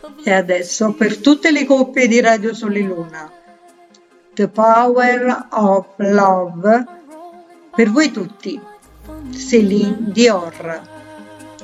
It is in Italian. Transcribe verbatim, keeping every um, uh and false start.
E adesso per tutte le coppie di Radio Sole Luna, The Power of Love, per voi tutti, Céline Dion.